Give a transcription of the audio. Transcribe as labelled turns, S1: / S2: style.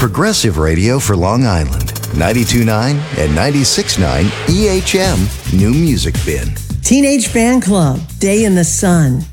S1: Progressive radio for Long Island. 92.9 and 96.9 EHM New Music Bin.
S2: Teenage Fan Club, Day in the Sun.